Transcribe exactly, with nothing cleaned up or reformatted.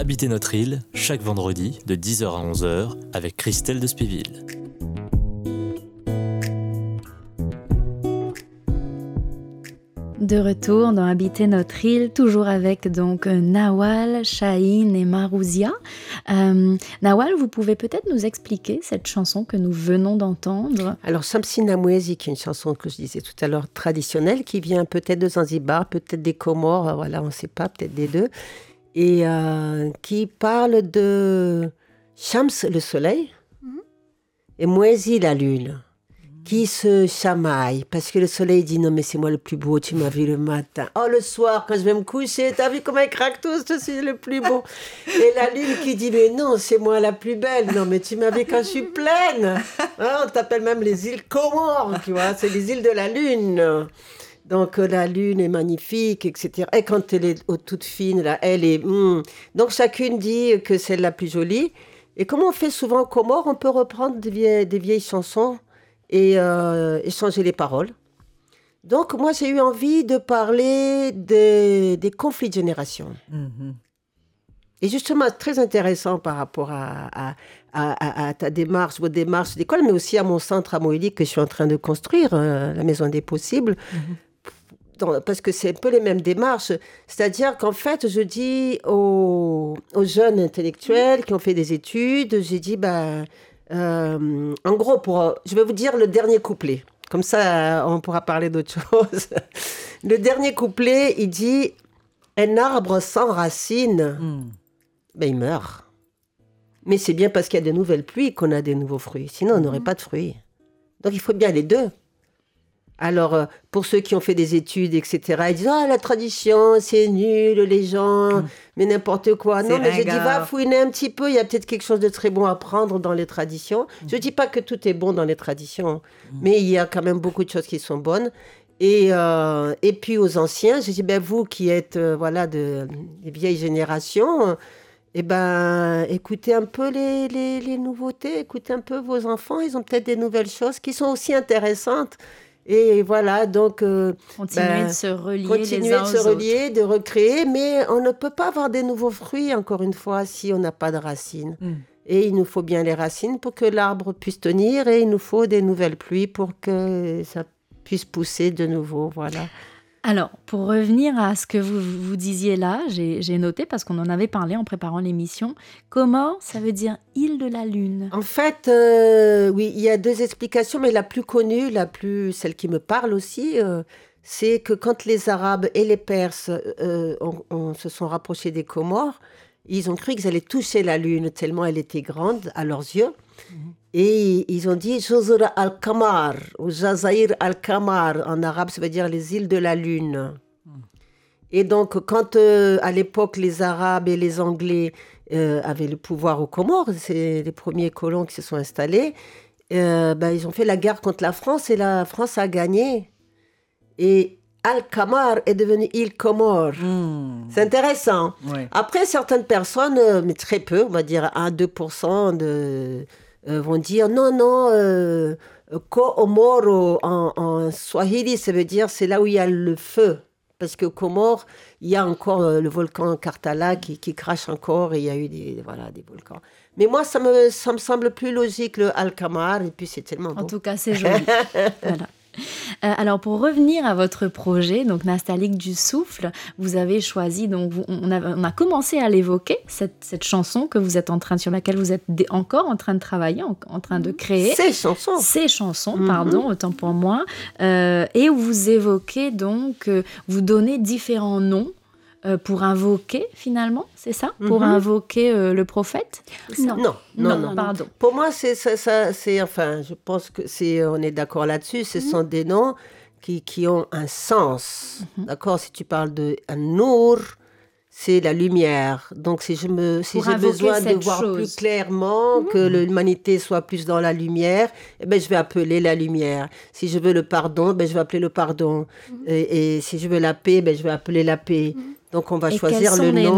Habiter notre île, chaque vendredi de dix heures à onze heures avec Christelle de Spéville. De retour dans Habiter notre île, toujours avec donc Nawal, Chahine et Marouzia. Euh, Nawal, vous pouvez peut-être nous expliquer cette chanson que nous venons d'entendre? Alors, Samsi Namwezi, qui est une chanson que je disais tout à l'heure traditionnelle, qui vient peut-être de Zanzibar, peut-être des Comores, voilà, on ne sait pas, peut-être des deux, et euh, qui parle de Shams, le soleil, mm-hmm. et Mwezi, la lune, qui se chamaille, parce que le soleil dit « Non, mais c'est moi le plus beau, tu m'as vu le matin. Oh, le soir, quand je vais me coucher, t'as vu comment ils craquent tous, je suis le plus beau. » Et la lune qui dit « Mais non, c'est moi la plus belle. Non, mais tu m'as vu quand je suis pleine. Hein, » On t'appelle même les îles Comores, tu vois, c'est les îles de la lune. Donc, la lune est magnifique, et cetera. Et quand elle est toute fine, là, elle est... Mm. Donc, chacune dit que c'est la plus jolie. Et comme on fait souvent aux Comores, on peut reprendre des vieilles, des vieilles chansons et euh, échanger les paroles. Donc, moi, j'ai eu envie de parler des, des conflits de génération. Mm-hmm. Et justement, très intéressant par rapport à, à, à, à, à ta démarche, votre démarche d'école, mais aussi à mon centre à Moïli que je suis en train de construire, euh, la Maison des Possibles, mm-hmm. dans, parce que c'est un peu les mêmes démarches. C'est-à-dire qu'en fait, je dis aux, aux jeunes intellectuels qui ont fait des études, j'ai dit... bah, Euh, en gros, pour, je vais vous dire le dernier couplet. Comme ça, on pourra parler d'autre chose. Le dernier couplet, il dit « Un arbre sans racines, mm. ben, il meurt. Mais c'est bien parce qu'il y a de nouvelles pluies qu'on a des nouveaux fruits. Sinon, on n'aurait mm. pas de fruits. Donc, il faut bien les deux. » Alors, pour ceux qui ont fait des études, et cetera, ils disent « Ah, la tradition, c'est nul, les gens, mmh. mais n'importe quoi. » Non, mais je dis « Va fouiner un petit peu, il y a peut-être quelque chose de très bon à prendre dans les traditions. Mmh. » Je ne dis pas que tout est bon dans les traditions, mmh. mais il y a quand même beaucoup de choses qui sont bonnes. Et, euh, et puis, aux anciens, je dis ben, « Vous qui êtes euh, voilà, de, des vieilles générations, eh ben, écoutez un peu les, les, les nouveautés, écoutez un peu vos enfants, ils ont peut-être des nouvelles choses qui sont aussi intéressantes. » Et voilà, donc... Euh, continuer ben, de se relier Continuer les uns de se aux relier, autres. de recréer, mais on ne peut pas avoir des nouveaux fruits, encore une fois, si on n'a pas de racines. Mm. Et il nous faut bien les racines pour que l'arbre puisse tenir, et il nous faut des nouvelles pluies pour que ça puisse pousser de nouveau, voilà. Alors, pour revenir à ce que vous, vous disiez là, j'ai, j'ai noté, parce qu'on en avait parlé en préparant l'émission, Comores, ça veut dire île de la lune. En fait, euh, oui, il y a deux explications, mais la plus connue, la plus, celle qui me parle aussi, euh, c'est que quand les Arabes et les Perses euh, on, on se sont rapprochés des Comores, ils ont cru qu'ils allaient toucher la lune tellement elle était grande à leurs yeux. Mmh. Et ils ont dit « Jazira al-Qamar » ou « Jazair al-Qamar » en arabe, ça veut dire les îles de la lune. Mmh. Et donc, quand euh, à l'époque, les Arabes et les Anglais euh, avaient le pouvoir aux Comores, c'est les premiers colons qui se sont installés, euh, ben, ils ont fait la guerre contre la France et la France a gagné. Et Al-Qamar est devenu île Comore. Mmh. C'est intéressant. Oui. Après, certaines personnes, euh, mais très peu, on va dire un à deux pour cent de... Euh, vont dire non, non, euh, Ko-Omoro en, en Swahili, ça veut dire c'est là où il y a le feu. Parce que Comores, il y a encore euh, le volcan Kartala qui, qui crache encore et il y a eu des, voilà, des volcans. Mais moi, ça me, ça me semble plus logique, le Al-Qamar, et puis c'est tellement beau. En tout cas, c'est joli. Voilà. Euh, alors, pour revenir à votre projet, donc Nastaliq du Souffle, vous avez choisi, donc vous, on, a, on a commencé à l'évoquer, cette, cette chanson que vous êtes en train, sur laquelle vous êtes d- encore en train de travailler, en, en train de créer. Ces chansons. Ces chansons, mm-hmm. pardon, autant pour moi. Euh, et où vous évoquez donc, euh, vous donnez différents noms euh, pour invoquer, finalement, c'est ça? Mm-hmm. Pour invoquer euh, le prophète? Non. Non, non, non, non, pardon. Pour moi, c'est ça, ça, c'est, enfin, je pense que c'est, on est d'accord là-dessus, ce mm-hmm. sont des noms qui, qui ont un sens. Mm-hmm. D'accord? Si tu parles de Nour, c'est la lumière. Donc, si, je me, si j'ai besoin de voir chose. plus clairement, mm-hmm. que l'humanité soit plus dans la lumière, eh ben, je vais appeler la lumière. Si je veux le pardon, ben, je vais appeler le pardon. Mm-hmm. Et, et si je veux la paix, ben, je vais appeler la paix. Mm-hmm. Donc, on va et choisir le nom.